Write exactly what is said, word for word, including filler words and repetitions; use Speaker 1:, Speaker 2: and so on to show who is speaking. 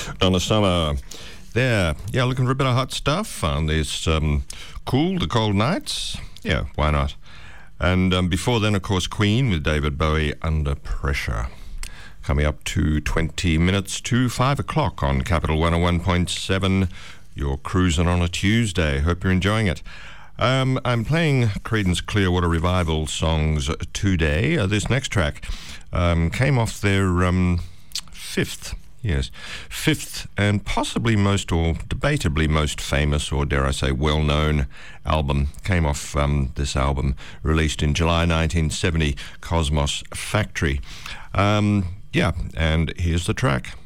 Speaker 1: Donna Summer there. Yeah, looking for a bit of hot stuff on these um, cool, the cold nights. Yeah, why not? And um, before then, of course, Queen with David Bowie, Under Pressure. Coming up to twenty minutes to five o'clock on Capital one oh one point seven. You're cruising on a Tuesday. Hope you're enjoying it. Um, I'm playing Creedence Clearwater Revival songs today. Uh, this next track um, came off their um, fifth, yes, fifth and possibly most, or debatably most famous, or dare I say well-known album. Came off um, this album, released in July nineteen seventy, Cosmos Factory. Um, yeah, and here's the track.